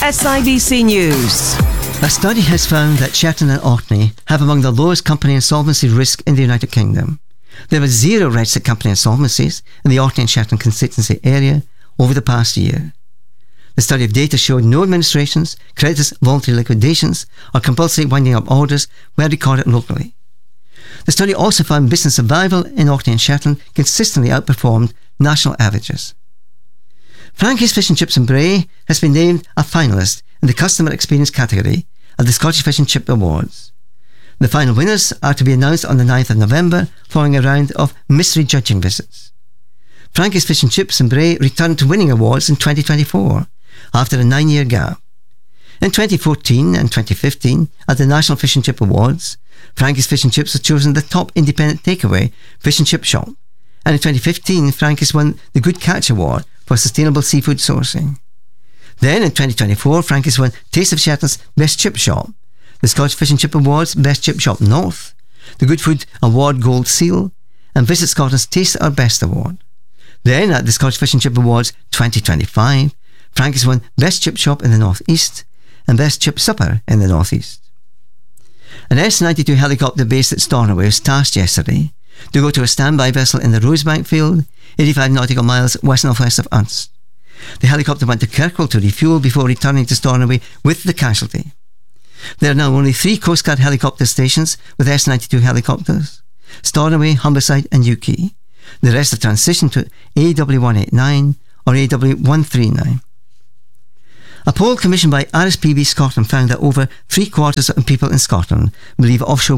SIBC News. A study has found that Shetland and Orkney have among the lowest company insolvency risk in the United Kingdom. There were 0 registered company insolvencies in the Orkney and Shetland constituency area over the past year. The study of data showed no administrations, creditors, voluntary liquidations or compulsory winding up orders were recorded locally. The study also found business survival in Orkney and Shetland consistently outperformed national averages. Frankie's Fish and Chips in Bray has been named a finalist in the Customer Experience category at the Scottish Fish and Chip Awards. The final winners are to be announced on the 9th of November following a round of mystery judging visits. Frankie's Fish and Chips in Bray returned to winning awards in 2024 after a 9-year gap. In 2014 and 2015 at the National Fish and Chip Awards, Frankie's Fish and Chips was chosen the top independent takeaway fish and chip shop, and in 2015 Frankie's won the Good Catch Award for sustainable seafood sourcing. Then in 2024 Frankie's won Taste of Shetland's Best Chip Shop, the Scottish Fish and Chip Awards Best Chip Shop North, the Good Food Award Gold Seal, and Visit Scotland's Taste Our Best Award. Then at the Scottish Fish and Chip Awards 2025, Frankie's won Best Chip Shop in the North East and Best Chip Supper in the North East. An S-92 helicopter based at Stornoway was tasked yesterday to go to a standby vessel in the Rosebank field, 85 nautical miles west-northwest of Unst. The helicopter went to Kirkwall to refuel before returning to Stornoway with the casualty. There are now only 3 Coast Guard helicopter stations with S-92 helicopters: Stornoway, Humberside and Newquay. The rest have transitioned to AW189 or AW139. A poll commissioned by RSPB Scotland found that over 3/4 of people in Scotland believe offshore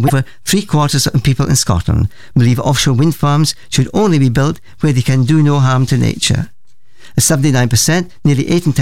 wind farms should only be built where they can do no harm to nature. At 79%, nearly 8 in 10